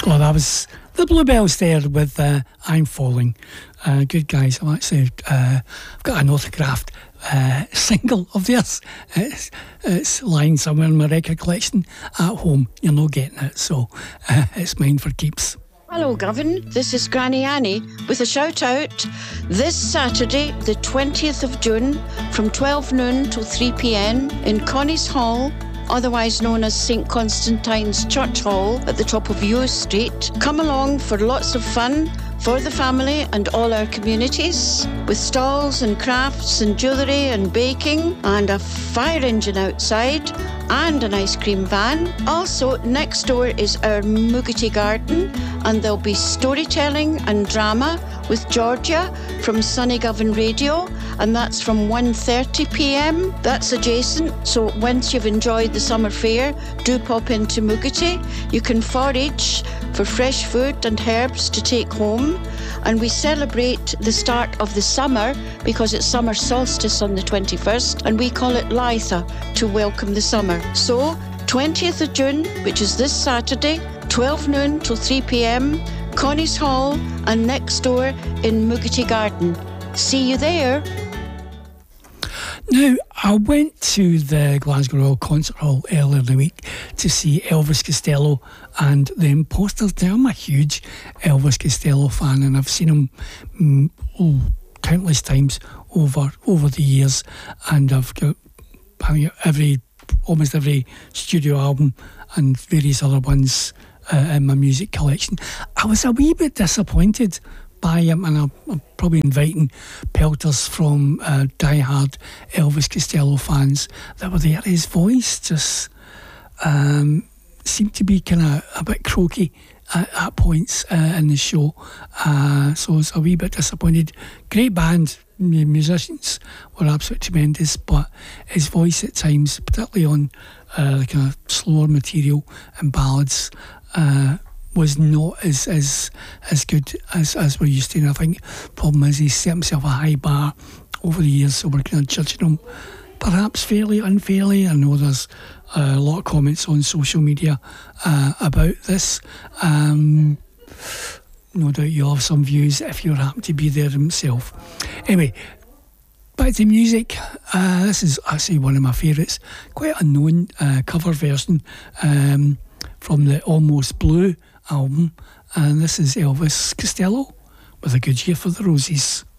Oh, that was the Bluebells there with I'm Falling. Good guys. I've actually I've got an autographed single of theirs. It's lying somewhere in my record collection at home. You're not getting it, so it's mine for keeps. Hello, Gavin. This is Granny Annie with a shout out. This Saturday, the 20th of June, from 12 noon till 3 p.m. in Connie's Hall, otherwise known as St Constantine's Church Hall at the top of Yeo Street. Come along for lots of fun for the family and all our communities, with stalls and crafts and jewellery and baking and a fire engine outside and an ice cream van. Also, next door is our Moogity Garden, and there'll be storytelling and drama with Georgia from Sunny Govan Radio, and that's from 1:30 p.m. That's adjacent, so once you've enjoyed the summer fair, do pop into Moogity. You can forage for fresh food and herbs to take home, and we celebrate the start of the summer because it's summer solstice on the 21st, and we call it Litha to welcome the summer. So 20th of June, which is this Saturday, 12 noon till 3 p.m, Connie's Hall and next door in Moogity Garden. See you there. Now, I went to the Glasgow Royal Concert Hall earlier in the week to see Elvis Costello and the Imposters. Now, I'm a huge Elvis Costello fan, and I've seen him countless times over the years, and I've got almost every studio album and various other ones in my music collection. I was a wee bit disappointed by him, and I'm probably inviting pelters from die-hard Elvis Costello fans that were there. His voice just seemed to be kind of a bit croaky at points in the show, so I was a wee bit disappointed. Great band, musicians were absolutely tremendous, but his voice at times, particularly on the kind of slower material and ballads, was not as good as we're used to. And I think the problem is he's set himself a high bar over the years, so we're kind of judging him perhaps fairly unfairly. I know there's a lot of comments on social media about this. No doubt you'll have some views if you happen to be there himself. Anyway, back to music. This is actually one of my favourites, quite a known cover version from the Almost Blue album, and this is Elvis Costello with A Good Year for the Roses.